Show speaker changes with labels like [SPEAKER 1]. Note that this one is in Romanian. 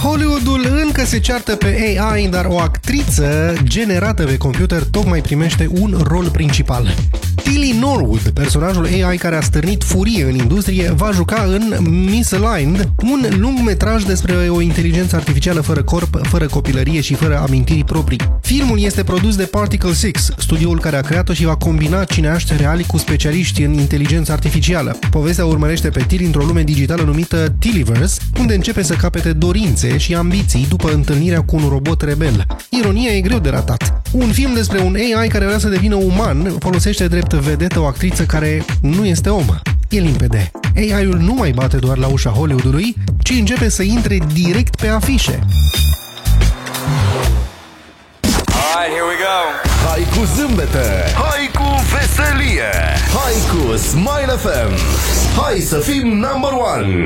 [SPEAKER 1] Hollywoodul încă se ceartă pe AI, dar o actriță generată pe computer tocmai primește un rol principal. Tilly Norwood, personajul AI care a stârnit furie în industrie, va juca în Misaligned, un lungmetraj despre o inteligență artificială fără corp, fără copilărie și fără amintiri proprii. Filmul este produs de Particle 6, studioul care a creat-o și va combina cineaști reali cu specialiști în inteligență artificială. Povestea urmărește pe Tilly într-o lume digitală numită Tillyverse, unde începe să capete dorințe și ambiții după întâlnirea cu un robot rebel. Ironia e greu de ratat. Un film despre un AI care vrea să devină uman folosește drept vedetă o actriță care nu este om. E limpede. AI-ul nu mai bate doar la ușa Hollywoodului, ci începe să intre direct pe afișe.
[SPEAKER 2] Alright, here we go.
[SPEAKER 3] Hai cu zâmbete, hai cu veselie, hai cu Smile FM. Hai să fim number one.